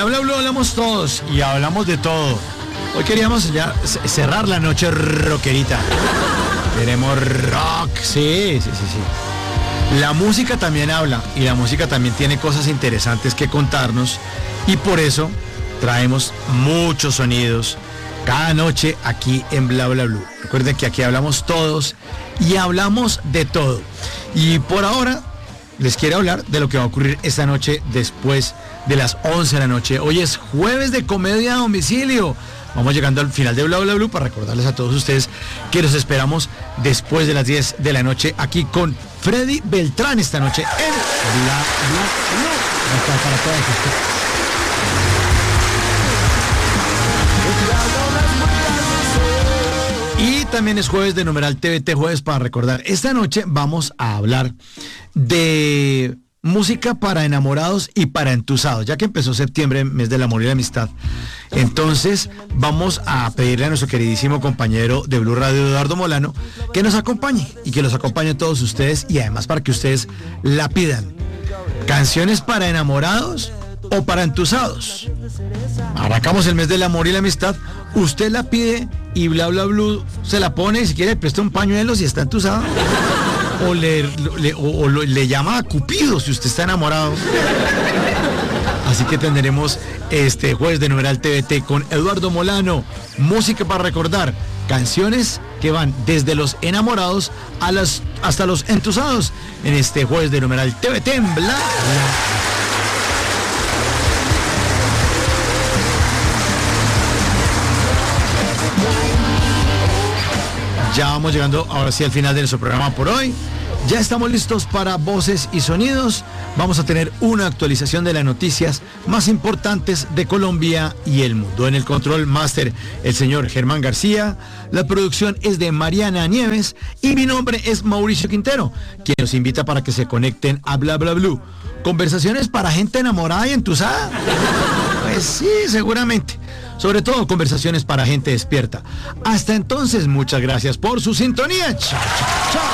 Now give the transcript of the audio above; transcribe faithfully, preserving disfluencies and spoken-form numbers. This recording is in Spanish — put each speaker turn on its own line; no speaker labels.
Bla Bla hablamos todos y hablamos de todo. Hoy queríamos ya cerrar la noche rockerita. Queremos rock, sí, sí, sí, sí. La música también habla y la música también tiene cosas interesantes que contarnos y por eso traemos muchos sonidos cada noche aquí en Bla Bla Blue. Recuerden que aquí hablamos todos y hablamos de todo. Y por ahora les quiero hablar de lo que va a ocurrir esta noche después de las once de la noche. Hoy es jueves de comedia a domicilio. Vamos llegando al final de Bla Bla Blue para recordarles a todos ustedes que los esperamos después de las diez de la noche aquí con Freddy Beltrán esta noche en Bla Bla Blue. Hasta para todos ustedes. Y también es jueves de numeral T V T Jueves para recordar. Esta noche vamos a hablar de música para enamorados y para entusados, ya que empezó septiembre, mes del amor y la amistad. Entonces vamos a pedirle a nuestro queridísimo compañero de Blue Radio, Eduardo Molano, que nos acompañe y que los acompañe a todos ustedes y además para que ustedes la pidan. ¿Canciones para enamorados o para entusados? Arrancamos el mes del amor y la amistad. Usted la pide y Bla Bla Blue se la pone y si quiere presta un pañuelo si está entusado. O le, le, o, o le llama a Cupido si usted está enamorado. Así que tendremos este jueves de numeral T V T con Eduardo Molano. Música para recordar. Canciones que van desde los enamorados a las, hasta los entusados en este jueves de numeral T V T en Bla Bla. Ya vamos llegando ahora sí al final de nuestro programa por hoy. Ya estamos listos para voces y sonidos. Vamos a tener una actualización de las noticias más importantes de Colombia y el mundo. En el control máster, el señor Germán García. La producción es de Mariana Nieves y mi nombre es Mauricio Quintero, quien nos invita para que se conecten a Bla Bla Blue. ¿Conversaciones para gente enamorada y entusada? Pues sí, seguramente. Sobre todo conversaciones para gente despierta. Hasta entonces, muchas gracias por su sintonía. Chao, chao, chao.